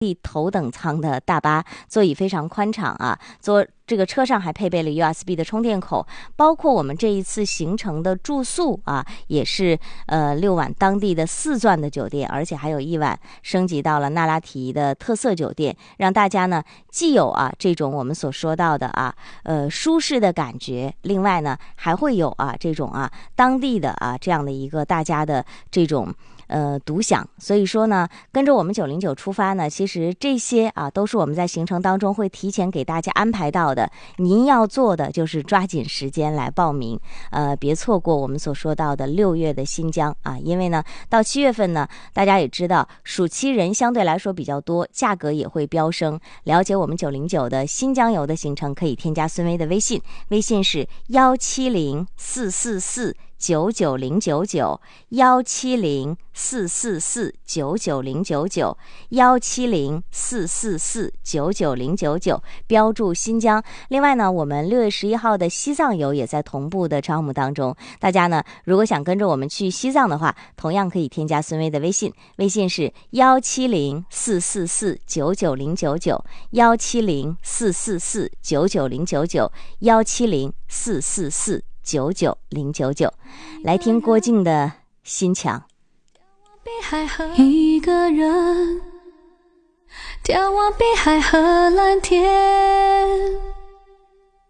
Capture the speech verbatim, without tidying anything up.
头等舱的大巴，座椅非常宽敞啊，坐这个车上还配备了 U S B 的充电口，包括我们这一次行程的住宿啊，也是呃六晚当地的四钻的酒店，而且还有一晚升级到了那拉提的特色酒店，让大家呢既有啊这种我们所说到的啊呃舒适的感觉，另外呢还会有啊这种啊当地的啊这样的一个大家的这种呃独享。所以说呢，跟着我们九零九出发呢，其实这些啊都是我们在行程当中会提前给大家安排到的。您要做的就是抓紧时间来报名，呃，别错过我们所说到的六月的新疆啊，因为呢，到七月份呢，大家也知道暑期人相对来说比较多，价格也会飙升。了解我们九零九的新疆游的行程，可以添加孙薇的微信，微信是幺七零四四四九九零九九幺七零四四四九九零九九幺七零四四四九九零九九，标注新疆。另外呢，我们六月十一号的西藏游也在同步的招募当中。大家呢，如果想跟着我们去西藏的话，同样可以添加孙薇的微信，微信是幺七零四四四九九零九九幺七零四四四九九零九九幺七零四四四九九零九九。来听郭靖的《心墙》。 一个人眺望碧海和蓝天，